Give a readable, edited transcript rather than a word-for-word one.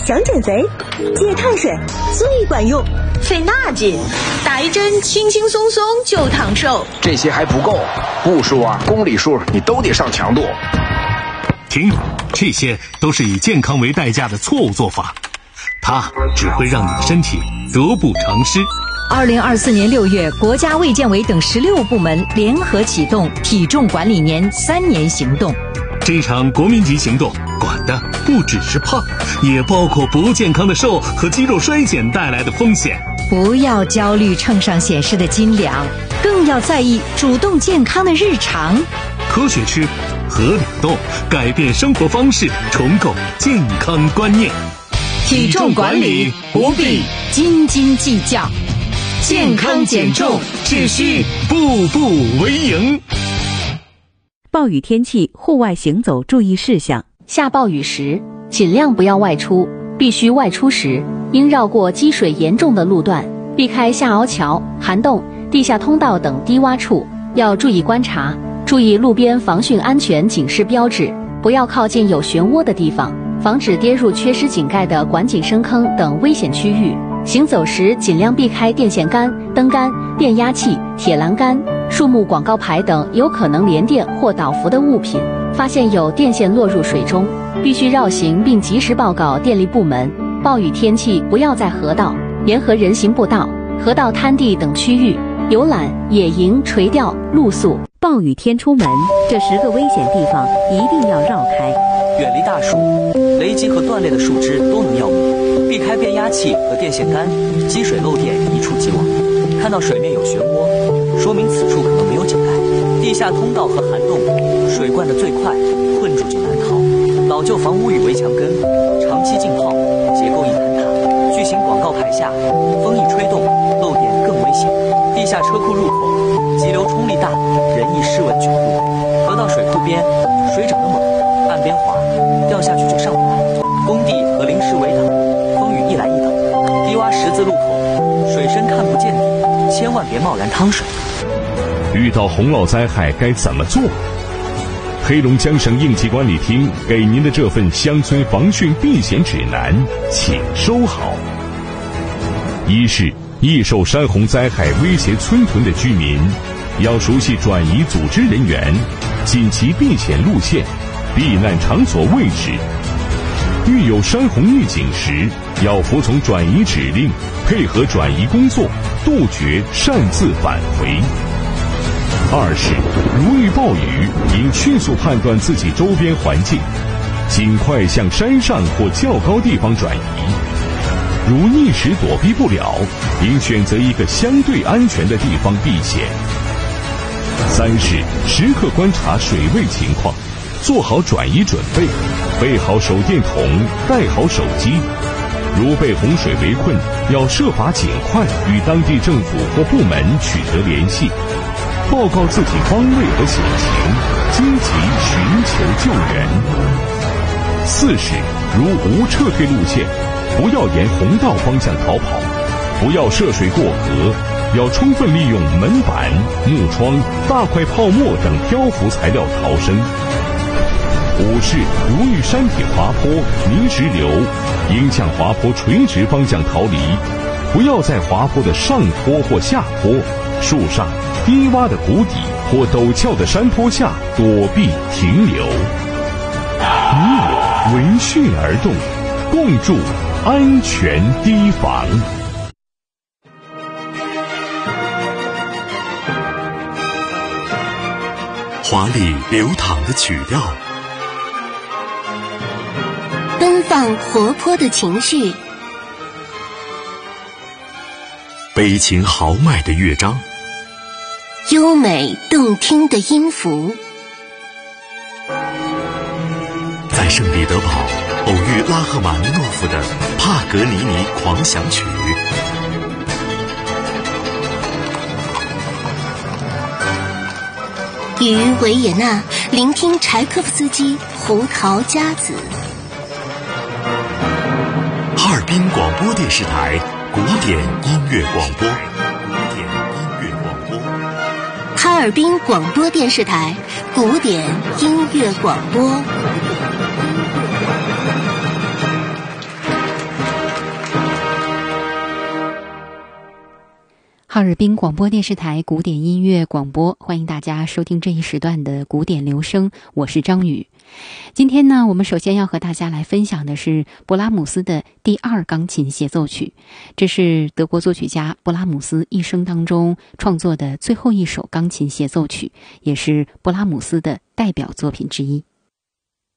想减肥，戒碳水最管用。 费那劲，打一针轻轻松松就躺瘦。 这些还不够，步数啊、公里数你都得上强度。 停，这些都是以健康为代价的错误做法，它只会让你的身体得不偿失。 2024年6月，国家卫健委等16部门联合启动体重管理年3年行动。 这场国民级行动管的不只是胖，也包括不健康的瘦和肌肉衰减带来的风险。 不要焦虑秤上显示的斤两，更要在意主动健康的日常。 科学吃，合理动，改变生活方式，重构健康观念。 体重管理不必斤斤计较，健康减重只需步步为营。 暴雨天气户外行走注意事项： 下暴雨时尽量不要外出，必须外出时应绕过积水严重的路段，避开下凹桥、涵洞、地下通道等低洼处，要注意观察，注意路边防汛安全警示标志，不要靠近有漩涡的地方，防止跌入缺失井盖的管井深坑等危险区域。行走时尽量避开电线杆、灯杆、电压器、铁栏杆、树木广告牌等有可能连电或导浮的物品。发现有电线落入水中，必须绕行并及时报告电力部门。暴雨天气不要在河道、沿河人行步道、河道滩地等区域游览、野营、垂钓、露宿。 暴雨天出门，这10个危险地方一定要绕开。 远离大树、雷击和断裂的树枝都能要命，避开变压器和电线杆，积水漏电一触即亡。看到水面有漩涡，说明此处可能没有井盖。地下通道和涵洞，水灌得最快，困住就难逃。老旧房屋与围墙根，长期浸泡，结构易坍塌。巨型广告牌下，风一吹动，漏电更危险。地下车库入口，急流冲力大，人易失稳卷入。河道水库边，水涨得猛，岸边滑，掉下去就上不来。工地和临时围挡，风雨一来一往。低洼十字路口，水深看不见底，千万别贸然趟水。 遇到洪涝灾害该怎么做？黑龙江省应急管理厅给您的这份乡村防汛避险指南，请收好。一是易受山洪灾害威胁村屯的居民，要熟悉转移组织人员、紧急避险路线、避难场所位置。遇有山洪预警时，要服从转移指令，配合转移工作，杜绝擅自返回。二是如遇暴雨，应迅速判断自己周边环境，尽快向山上或较高地方转移。如一时躲避不了，应选择一个相对安全的地方避险。三是时刻观察水位情况，做好转移准备，备好手电筒，带好手机。如被洪水围困，要设法尽快与当地政府或部门取得联系，报告自己方位和险情，积极寻求救援。四是如无撤退路线，不要沿洪道方向逃跑，不要涉水过河，要充分利用门板、木窗、大块泡沫等漂浮材料逃生。五是如遇山体滑坡、泥石流，应向滑坡垂直方向逃离，不要在滑坡的上坡或下坡、树上、低洼的谷底或陡峭的山坡下躲避停留。你我闻讯而动，共筑安全堤防。 华丽流淌的曲调， 奔放活泼的情绪， 悲情豪迈的乐章， 优美动听的音符。 在圣彼得堡偶遇拉赫玛尼诺夫的帕格尼尼狂想曲， 于维也纳聆听柴可夫斯基《胡桃夹子》。 哈尔滨广播电视台古典音乐广播， 哈尔滨广播电视台古典音乐广播。 哈尔滨广播电视台古典音乐广播，欢迎大家收听这一时段的古典留声，我是张宇。今天呢，我们首先要和大家来分享的是勃拉姆斯的第2钢琴协奏曲，这是德国作曲家勃拉姆斯一生当中创作的最后一首钢琴协奏曲，也是勃拉姆斯的代表作品之一。